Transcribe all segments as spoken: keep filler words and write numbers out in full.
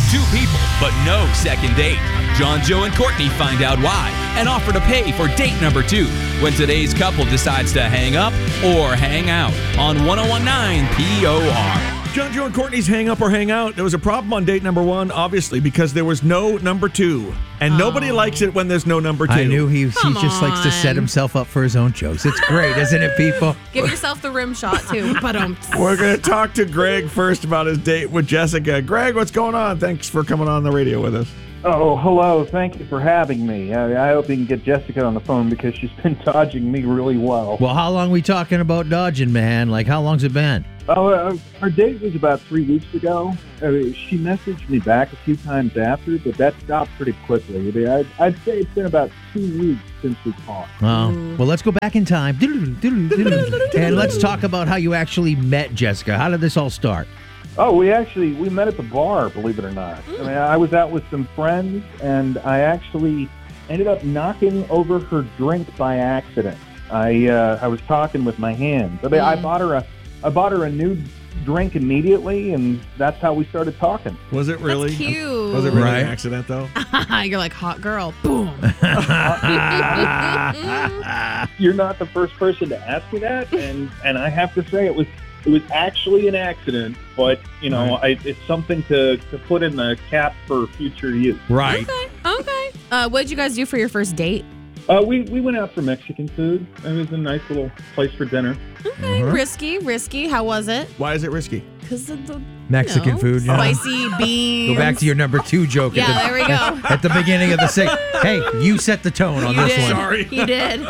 Two people, but no second date. John, Joe, and Courtney find out why and offer to pay for date number two when today's couple decides to hang up or hang out on one oh one nine P O R. John, Joe, and Courtney's hang up or hang out. There was a problem on date number one, obviously, because there was no number two. And oh. nobody likes it when there's no number two. I knew he, he just on. likes to set himself up for his own jokes. It's great, isn't it, people? Give yourself the rim shot, too. But um. We're going to talk to Greg first about his date with Jessica. Greg, what's going on? Thanks for coming on the radio with us. Oh, hello. Thank you for having me. I, I hope you can get Jessica on the phone because she's been dodging me really well. Well, how long are we talking about dodging, man? Like, how long's it been? Oh, uh, our date was about three weeks ago. Uh, she messaged me back a few times after, but that stopped pretty quickly. I'd, I'd say it's been about two weeks since we talked. Oh, well, let's go back in time. And let's talk about how you actually met Jessica. How did this all start? Oh, we actually, we met at the bar, believe it or not. I mean, I was out with some friends, and I actually ended up knocking over her drink by accident. I uh, I was talking with my hands. I mean, mm. I bought her a I bought her a new drink immediately, and that's how we started talking. Was it really? That's cute. Was it really right. an accident, though? You're like, hot girl. Boom. You're not the first person to ask me that, and, and I have to say it was it was actually an accident, but, you know, right. I, it's something to, to put in the cap for future use. Right. Okay, okay. Uh, what did you guys do for your first date? Uh, we, we went out for Mexican food. It was a nice little place for dinner. Okay, uh-huh. risky, risky. How was it? Why is it risky? Because of the Mexican you know, food. Spicy you know. beans. Go back to your number two joke. Yeah, at the, there we go. At, at the beginning of the segment. Hey, you set the tone on you this did. one. Sorry. You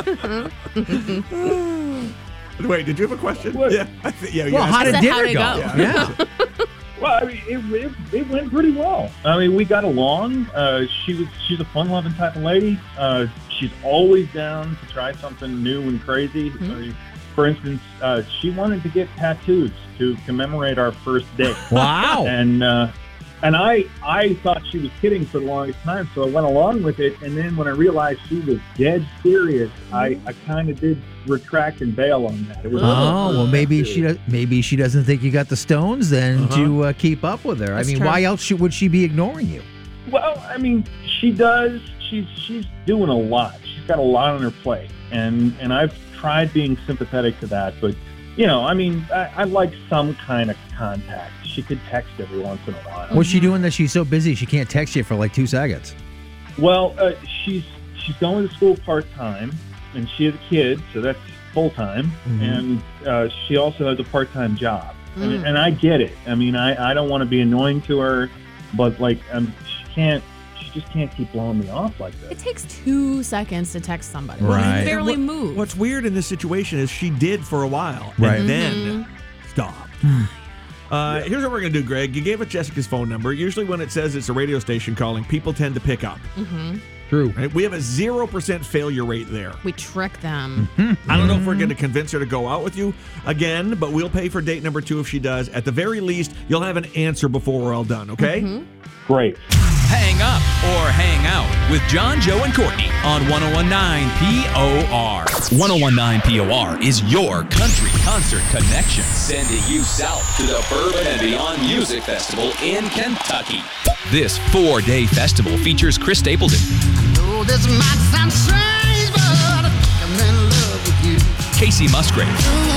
did. Wait, did you have a question? What? Yeah. I th- yeah. Well, yeah, how did said, dinner how'd it go? go? Yeah. yeah. Well, I mean, it, it, it went pretty well. I mean, we got along. Uh, she was she's a fun-loving type of lady. Uh, she's always down to try something new and crazy. Mm-hmm. Uh, for instance, uh, she wanted to get tattoos to commemorate our first date. Wow! And uh, and I I thought she was kidding for the longest time, so I went along with it. And then when I realized she was dead serious, I, I kind of did retract and bail on that. It was oh well, maybe she does, maybe she doesn't think you got the stones then uh-huh. to uh, keep up with her. That's I mean, true. why else should, would she be ignoring you? Well, I mean, she does. She's she's doing a lot. She's got a lot on her plate, and and I've tried being sympathetic to that, but you know, I mean, I, I like some kind of contact. She could text every once in a while. What's she doing that she's so busy she can't text you for like two seconds? Well, uh, she's she's going to school part time, and she has a kid, so that's full time, mm-hmm. and uh, she also has a part time job. Mm. And, and I get it. I mean, I, I don't want to be annoying to her, but like, um, she can't. She just can't keep blowing me off like this. It takes two seconds to text somebody. Right. You barely what, move. What's weird in this situation is she did for a while, right. and then mm-hmm. stopped. Uh, here's what we're going to do, Greg. You gave us Jessica's phone number. Usually when it says it's a radio station calling, people tend to pick up. Mm-hmm. True. Right? We have a zero percent failure rate there. We trick them. I don't know if we're going to convince her to go out with you again, but we'll pay for date number two if she does. At the very least, you'll have an answer before we're all done, okay? Mm-hmm. Great. Hang up or hang out with John, Joe, and Courtney on one oh one nine P O R. one oh one nine P O R is your country concert connection. Sending you south to the Bourbon and Beyond Music Festival in Kentucky. This four-day festival features Chris Stapleton. Oh, this might sound strange, but I think I'm in love with you. Casey Musgrave.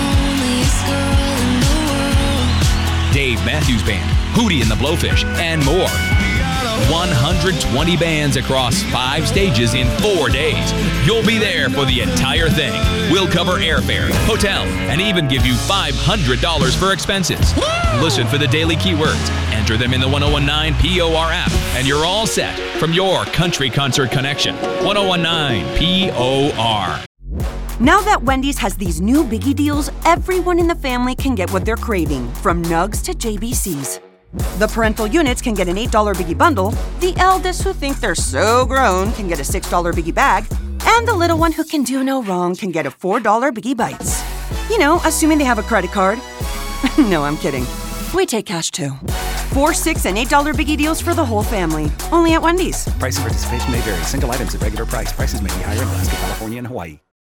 Dave Matthews Band, Hootie and the Blowfish, and more. one hundred twenty bands across five stages in four days. You'll be there for the entire thing. We'll cover airfare, hotel, and even give you five hundred dollars for expenses. Listen for the daily keywords. Enter them in the one oh one nine P O R app, and you're all set from your country concert connection. one oh one nine P O R. Now that Wendy's has these new biggie deals, everyone in the family can get what they're craving, from Nugs to J B Cs. The parental units can get an eight dollar biggie bundle, the eldest who think they're so grown can get a six dollar biggie bag, and the little one who can do no wrong can get a four dollar biggie bites. You know, assuming they have a credit card. No, I'm kidding. We take cash too. Four, six, and eight dollar biggie deals for the whole family. Only at Wendy's. Price and participation may vary. Single items at regular price. Prices may be higher in Alaska, California, and Hawaii.